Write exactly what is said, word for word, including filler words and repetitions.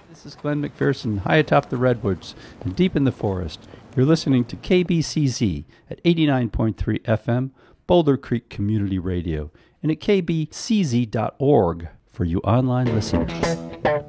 This is Glenn McPherson, high atop the redwoods and deep in the forest. You're listening to K B C Z at eighty-nine point three F M, Boulder Creek Community Radio, and at k b c z dot org for you online listeners.